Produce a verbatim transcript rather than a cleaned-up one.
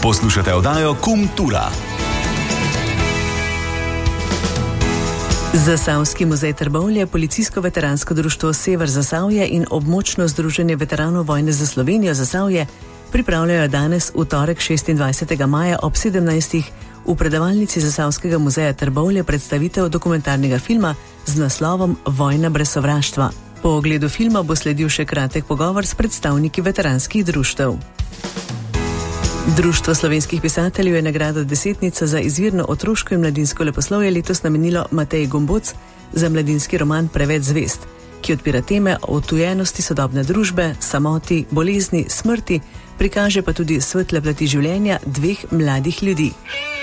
Poslušate oddajo Kultura. Zasavski muzej Trbovlje, Policijsko-veteransko društvo Sever Zasavje in Območno združenje veteranov vojne za Slovenijo Zasavje pripravljajo danes, v torek šestindvajsetega maja ob sedemnajstih v predavalnici Zasavskega muzeja Trbovlje predstavitev dokumentarnega filma z naslovom Vojna brez sovraštva. Po ogledu filma bo sledil še kratek pogovor s predstavniki veteranskih društev. Društvo slovenskih pisateljev je nagrado Desetnica za izvirno otroško in mladinsko leposlovje letos namenilo Mateji Gomboc za mladinski roman Preveč zvest, ki odpira teme o odtujenosti sodobne družbe, samoti, bolezni, smrti, prikaže pa tudi svetle plati življenja dveh mladih ljudi.